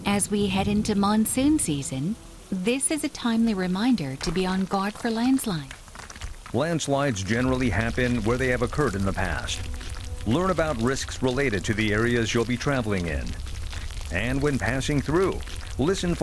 As we head into monsoon season, this is a timely reminder to be on guard for landslides. Landslides generally happen where they have occurred in the past. Learn about risks related to the areas you'll be traveling in. And when passing through, listen for